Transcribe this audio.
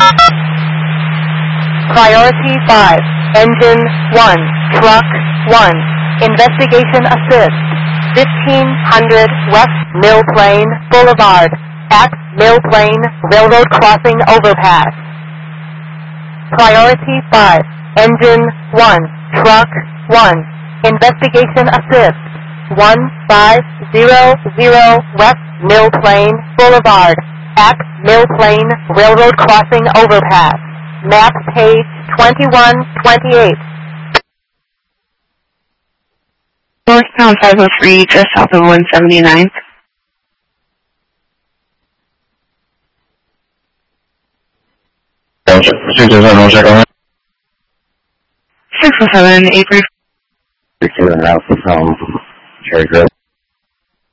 Priority 5, Engine 1, Truck 1, Investigation Assist, 1500 West Mill Plain Boulevard, at Mill Plain Railroad Crossing Overpass. Priority 5, Engine 1, Truck 1, Investigation Assist, 1500 West Mill Plain Boulevard, at Mill Plain Railroad Crossing Overpass. Map page 2128. Northbound 503, just south of 179th. Roger. 607, Roger, go ahead. 607, 834. 607, Alpha from Cherry Grove.